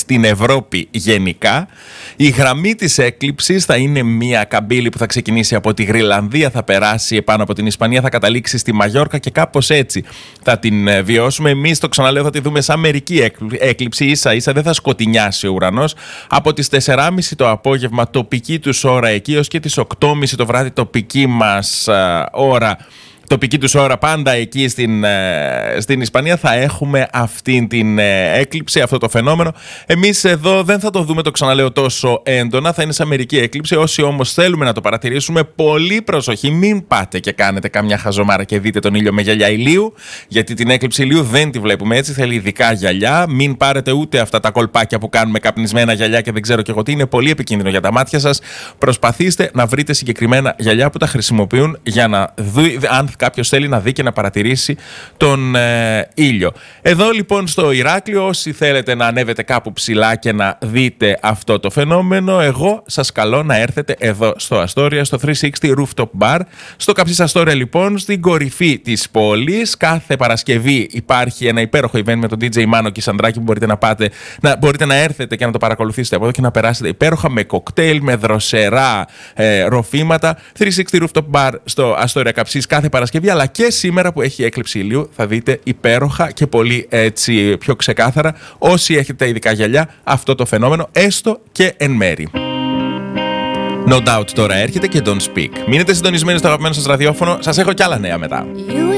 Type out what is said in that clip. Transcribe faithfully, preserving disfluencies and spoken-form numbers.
στην Ευρώπη γενικά. Η γραμμή της έκλειψης θα είναι μια καμπύλη που θα ξεκινήσει από τη Γρυλανδία, θα περάσει επάνω από την Ισπανία, θα καταλήξει στη Μαγιόρκα και κάπως έτσι θα την βιώσουμε. Εμείς, το ξαναλέω, θα τη δούμε σαν μερική έκλειψη. Ίσα ίσα δεν θα σκοτεινιάσει ο ουρανός. Από τις τέσσερα και μισή το απόγευμα τοπική τους ώρα εκεί, ως και τις οκτώ και μισή το βράδυ τοπική μας α, ώρα. Τοπική τους ώρα πάντα εκεί στην, ε, στην Ισπανία θα έχουμε αυτή την ε, έκλειψη, αυτό το φαινόμενο. Εμείς εδώ δεν θα το δούμε, το ξαναλέω, τόσο έντονα, θα είναι σαν μερική έκλειψη. Όσοι όμως θέλουμε να το παρατηρήσουμε, πολύ προσοχή, μην πάτε και κάνετε καμιά χαζομάρα και δείτε τον ήλιο με γυαλιά ηλίου, γιατί την έκλειψη ηλίου δεν τη βλέπουμε έτσι, θέλει ειδικά γυαλιά. Μην πάρετε ούτε αυτά τα κολπάκια που κάνουμε καπνισμένα γυαλιά και δεν ξέρω και εγώ τι, είναι πολύ επικίνδυνο για τα μάτια σας. Προσπαθήστε να βρείτε συγκεκριμένα γυαλιά που τα χρησιμοποιούν για να δει, αν κάποιος θέλει να δει και να παρατηρήσει τον ε, ήλιο. Εδώ λοιπόν στο Ηράκλειο, όσοι θέλετε να ανέβετε κάπου ψηλά και να δείτε αυτό το φαινόμενο, εγώ σας καλώ να έρθετε εδώ στο Αστόρια, στο τριακόσια εξήντα Rooftop Bar. Στο Καψής Αστόρια λοιπόν, στην κορυφή της πόλης. Κάθε Παρασκευή υπάρχει ένα υπέροχο event με τον ντι τζέι Μάνο και Σαντράκη που μπορείτε να πάτε, να, μπορείτε να έρθετε και να το παρακολουθήσετε από εδώ και να περάσετε υπέροχα με κοκτέιλ, με δροσερά ε, ροφήματα. τριακόσια εξήντα Rooftop Bar στο Αστόρια Καψής κάθε Παρασκευή, αλλά και σήμερα που έχει έκλειψη ηλίου θα δείτε υπέροχα και πολύ έτσι πιο ξεκάθαρα, όσοι έχετε ειδικά γυαλιά, αυτό το φαινόμενο, έστω και εν μέρη. No Doubt τώρα έρχεται και Don't Speak. Μείνετε συντονισμένοι στο αγαπημένο σας ραδιόφωνο, σας έχω κι άλλα νέα μετά.